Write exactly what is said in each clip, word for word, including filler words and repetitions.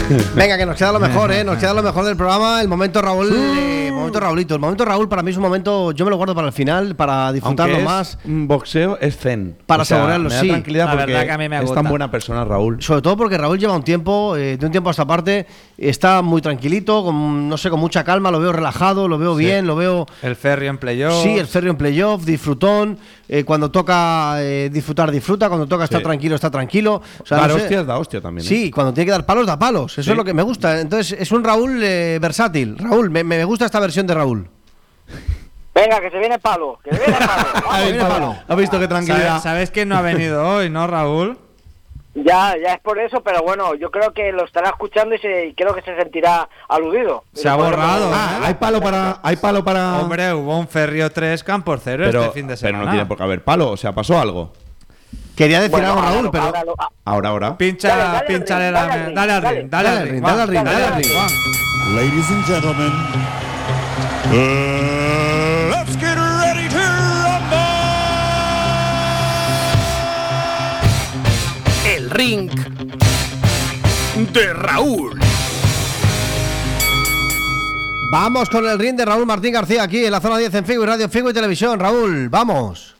Venga, que nos queda lo mejor, ¿eh? Nos queda lo mejor del programa. El momento Raúl, eh, momento Raulito. El momento Raúl para mí es un momento, yo me lo guardo para el final, para disfrutarlo Aunque más. Es un boxeo es zen. Para o sea, saborearlo, me da sí. tranquilidad La porque verdad que a mí me es gusta. tan buena persona, Raúl. Sobre todo porque Raúl lleva un tiempo, eh, de un tiempo a esta parte, está muy tranquilito, con, no sé, con mucha calma, lo veo relajado, lo veo Sí. bien, lo veo... El Ferrio en playoff. Sí, el Ferrio en playoff, disfrutón. Eh, cuando toca eh, disfrutar, disfruta. Cuando toca estar Sí. tranquilo, está tranquilo. O sea, Dar no sé. hostias da hostia también. ¿eh? Sí, cuando tiene que dar palos, da palos. Eso Sí. es lo que me gusta. Entonces, es un Raúl eh, versátil. Raúl, me, me gusta esta versión de Raúl. Venga, que se viene palo, que se viene palo. Ha viene visto, palo. ha visto qué tranquilidad. ¿Sabes, ¿Sabes quién no ha venido hoy, no, Raúl? Ya, ya es por eso, pero bueno, yo creo que lo estará escuchando y, se, y creo que se sentirá aludido. Se ha borrado. Ah, hay palo para. Hay palo para. Hombre, hubo un Ferrio tres Campos cero pero, este fin de pero semana. no tiene por qué haber palo. O sea, pasó algo. Quería decir Bueno, algo, ahora Raúl, lo- pero. ahora lo- ah, Ahora, ahora. Pincha, Dale, dale al pínchale ring, la. dale al ring, Dale al dale. ring, dale al Dale al ring, ring, Juan, dale al ring, dale al ring. Juan. Ladies and gentlemen, uh, let's get ready to rumble. El ring de Raúl. Vamos con el ring de Raúl Martín García aquí en la zona diez en Figo y Radio, Figo y Televisión. Raúl, vamos.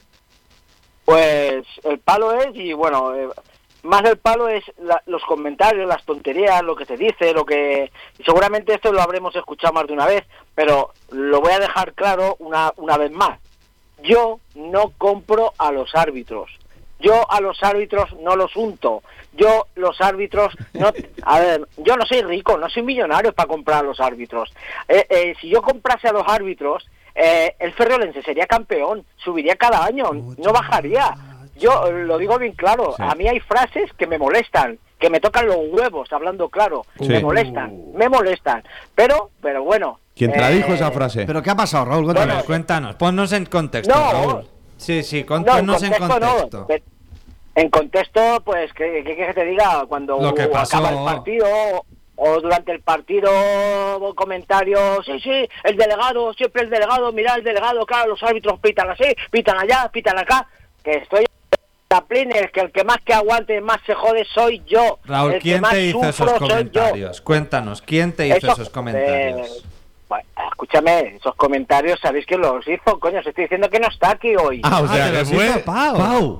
Pues el palo es, y bueno, eh, más del palo es la- los comentarios, las tonterías, lo que se dice, lo que... y seguramente esto lo habremos escuchado más de una vez, pero lo voy a dejar claro una, una vez más. Yo no compro a los árbitros. Yo a los árbitros no los unto. Yo los árbitros no... A ver, yo no soy rico, no soy millonario para comprar a los árbitros. Eh, eh, si yo comprase a los árbitros, eh, el Ferriolense sería campeón, subiría cada año, no bajaría. Yo eh, lo digo bien claro, Sí. a mí hay frases que me molestan, que me tocan los huevos, hablando claro, Sí. me molestan, me molestan. Pero, pero bueno... ¿Quién te la eh, dijo esa frase? ¿Pero qué ha pasado, Raúl? Cuéntame. Bueno, Cuéntanos, ponnos en contexto, No. Raúl. Sí, sí, No, ponnos en contexto. no. Pe- En contexto, pues, ¿qué quieres que te diga? Cuando Lo que pasó. acaba el partido o durante el partido, comentarios, sí, sí, el delegado, siempre el delegado, mira el delegado, claro, los árbitros pitan así, pitan allá, pitan acá, que estoy taplines, que el que más que aguante, más se jode soy yo. Raúl, el que ¿quién más te hizo esos sufro soy yo. comentarios? Cuéntanos, ¿quién te hizo Eso, esos comentarios? eh, bueno, escúchame, esos comentarios, ¿sabéis quién los hizo? Coño, os estoy diciendo que no está aquí hoy. Ah, o sea, te que los fue. hizo Pau. Pau.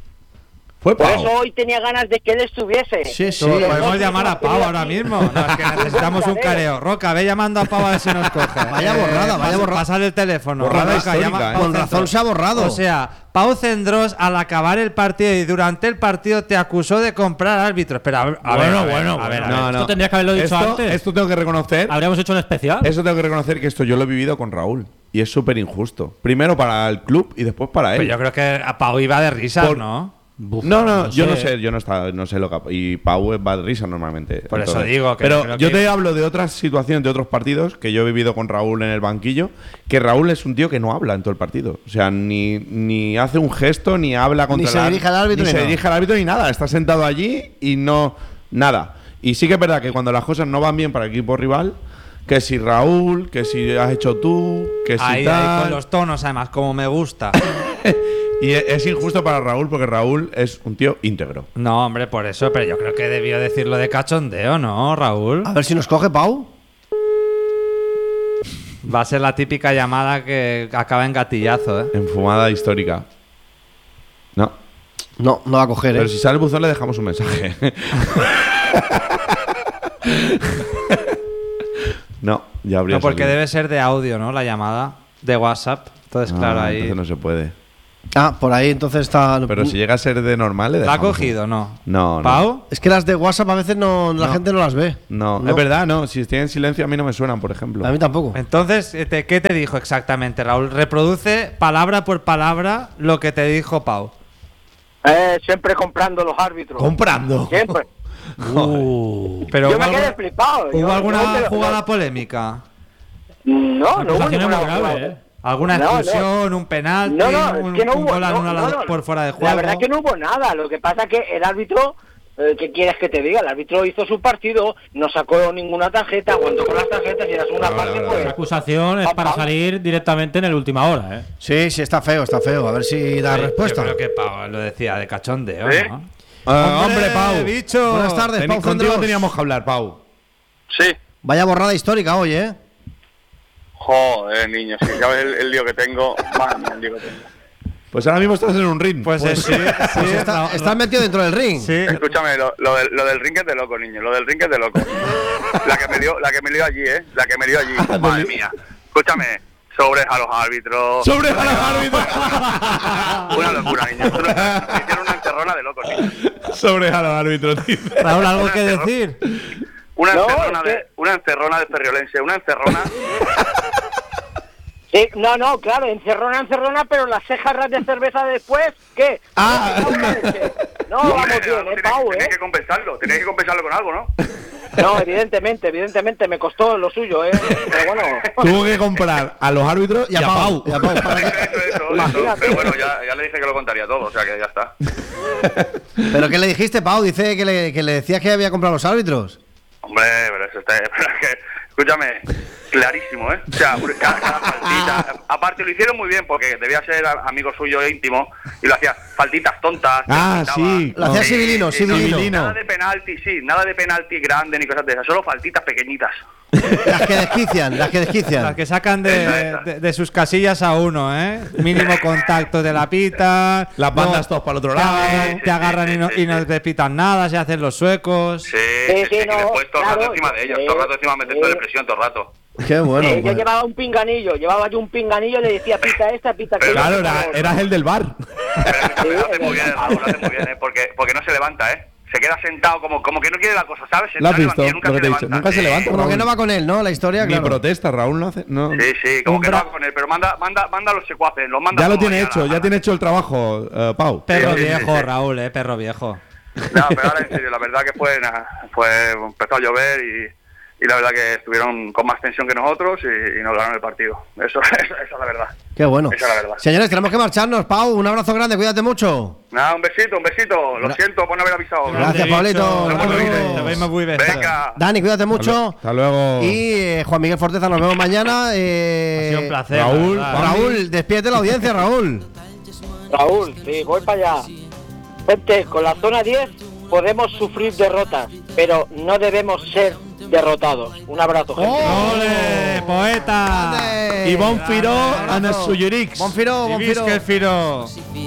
Fue Por Pau. eso hoy tenía ganas de que él estuviese. Sí, sí. Tú, Eh, podemos llamar a Pau ahora mismo. No, es que necesitamos un careo. Roca, ve llamando a Pau a ver si nos coge. Vaya borrada, vaya pasa- borrada. Pasar el teléfono. Borrada Roca, histórica, llama a ¿eh? Pau Con razón Cendrós. se ha borrado. O sea, Pau Cendrós al acabar el partido y durante el partido te acusó de comprar árbitros. Pero a ver, a ver, Bueno, a ver, bueno, a ver, bueno. a ver. No, no. Esto tendrías que haberlo dicho esto, antes. Esto tengo que reconocer. Habríamos hecho un especial. Eso tengo que reconocer que esto yo lo he vivido con Raúl. Y es súper injusto. Primero para el club y después para él. Pero yo creo que a Pau iba de risas, Por- ¿no? Buf, No, no, yo no sé. sé, yo no está, no sé lo que y Pau va de risa normalmente. Por eso digo que Pero creo yo que- te hablo de otras situaciones, de otros partidos que yo he vivido con Raúl en el banquillo, que Raúl es un tío que no habla en todo el partido. O sea, ni, ni hace un gesto, ni habla contra Ni se el ar- dirige al árbitro ni ni se nada. dirige al árbitro ni nada. Está sentado allí y no nada. Y sí que es verdad que cuando las cosas no van bien para el equipo rival, que si Raúl, que si has hecho tú, que si Ahí, ahí, tal. con los tonos, además, como me gusta. Y es es injusto para Raúl porque Raúl es un tío íntegro. No, hombre, por eso, pero yo creo que debió decirlo de cachondeo, ¿no, Raúl? A ver si nos coge Pau. Va a ser la típica llamada que acaba en gatillazo, ¿eh? Enfumada histórica. No. No, no va a coger, Pero ¿eh? si sale el buzón le dejamos un mensaje. no, ya habría No, porque salido. debe ser de audio, ¿no? La llamada de WhatsApp. Entonces, Ah, claro, ahí. entonces no se puede. Ah, por ahí entonces está. Pero si llega a ser de normal le ¿La ha dejamos. cogido no? No, no. ¿Pau? Es que las de WhatsApp a veces no, la No. gente no las ve. No, No. es verdad, no. Si estoy en silencio a mí no me suenan, por ejemplo. A mí tampoco. Entonces, eh, te- ¿qué te dijo exactamente, Raúl? Reproduce palabra por palabra lo que te dijo Pau. Eh, siempre comprando los árbitros. Comprando. Siempre. Uh, Pero Yo ¿hubo me quedé alguna, flipado. ¿hubo Yo- alguna yo me- jugada polémica? No, no hubo acusaciones ninguna muy graves, jugada. ¿eh? ¿Alguna No, no. expulsión, un penalti, No, no, un, es que no un hubo. gol no, anulado no, no. por fuera de juego? La verdad es que no hubo nada. Lo que pasa es que el árbitro, eh, ¿qué quieres que te diga? El árbitro hizo su partido, no sacó ninguna tarjeta, aguantó con las tarjetas y era segunda Vale, parte, vale, pues. la acusación es para salir directamente en el última hora, ¿eh? Sí, sí, está feo, está feo. A ver si da Yo respuesta. creo que Pau lo decía de cachondeo, ¿Eh? ¿no? Ah, hombre, Pau. bicho. Buenas tardes, Teni- Pau contigo Cendrós. teníamos que hablar, Pau. Sí. Vaya borrada histórica hoy, ¿eh? Joder, niño, si sabes el, el lío que tengo. Madre mía, el lío que tengo. Pues ahora mismo estás en un ring. Pues, pues sí, sí. Pues está, estás metido dentro del ring. Sí. Escúchame, lo, lo, del, lo del ring es de loco, niño. Lo del ring es de loco. La que me dio, la que me dio allí, ¿eh? La que me dio allí. Madre mía. Escúchame, sobres a los árbitros. ¡Sobres a los árbitros! Una locura, niño. Me hicieron una encerrona de locos, niño. Sobres a los árbitros, dice. Raúl, ¿algo Una que encerro- decir? Una No, encerrona es de, que- una encerrona de ferriolense, una encerrona. Sí, no, no, claro, encerrona, encerrona, pero las seis jarras de cerveza después, ¿qué? Ah, no, no, Hombre, vamos bien, tenéis, eh, Pau, tenéis eh. que compensarlo, tenéis que compensarlo con algo, ¿no? No, evidentemente, evidentemente, me costó lo suyo, eh. Pero bueno. Tuvo que comprar a los árbitros y a, Y a Pau, Pau. y a Pau, para Eso, que- eso, eso, eso. Imagínate. Pero bueno, ya, ya le dije que lo contaría todo, o sea que ya está. ¿Pero qué le dijiste, Pau? Dice que le, que le decías que había comprado los árbitros. Hombre, pero eso está. Pero es que, escúchame, clarísimo, ¿eh? O sea, cada, cada faltita. Aparte, lo hicieron muy bien porque debía ser a- amigo suyo íntimo y lo hacía faltitas tontas. Ah, quitaba. sí. Lo hacía civilino, civilino. Nada de penalti, sí, nada de penalti grande ni cosas de esas, solo faltitas pequeñitas. Las que desquician, las que Las desquician. que sacan de, Esa, esa. de- de sus casillas a uno, ¿eh? Mínimo contacto de la pita. Las luego bandas todos para el otro te lado. agarran- Te agarran y no, y no te pitan nada, se hacen los suecos. Sí, sí, sí, sí, y no, después todo el rato claro, encima de ellos, sí, todo el rato encima metiendo sí. de presión todo el rato. Qué bueno. Eh, yo bueno. llevaba un pinganillo, llevaba yo un pinganillo y le decía pita esta, pita aquella. Claro, pita era, la otra. eras el del bar. Pero escúchame, lo hace Sí, muy bien, sí. Raúl, lo hace muy bien, ¿eh? Porque, porque no se levanta, ¿eh? Se queda sentado como, como que no quiere la cosa, ¿sabes? Lo has Sentado en el visto, banquillo, nunca lo que se te he dicho. levanta. Nunca se Sí. levanta. Como que no va con él, ¿no? La historia, Ni claro. protesta, Raúl no hace. No. Sí, sí, como Un que no bra- va con él, pero manda, manda, manda a los secuaces, los manda Ya lo como tiene ahí a hecho, la- ya tiene hecho el trabajo, eh, Pau. Perro Sí, sí, viejo, sí. Raúl, ¿eh? Perro viejo. No, pero ahora en serio, la verdad que fue, nada, fue empezó a llover y, y la verdad que estuvieron con más tensión que nosotros y, y nos ganaron el partido. Eso, eso, esa es la verdad. Qué bueno. Esa es la verdad. Señores, tenemos que marcharnos, Pau. Un abrazo grande, cuídate mucho. Nada, un besito, un besito. Lo Gra- siento por no haber avisado. Gracias, Pablito. Hasta luego. Te vemos muy bien. Venga. Dani, cuídate mucho. Hasta luego. Y eh, Juan Miguel Forteza, nos vemos mañana. Eh, Ha sido un placer. Raúl, la verdad. Raúl, despídete la audiencia, Raúl. Raúl, sí, voy para allá. Gente, con la zona diez podemos sufrir derrotas, pero no debemos ser derrotados. Un abrazo, gente. ¡Ole, poeta! Grande. Y Bon Firó, Abrazo. Ana Suyurix. Bon Firó, Y Bon visca Firó. el Firo.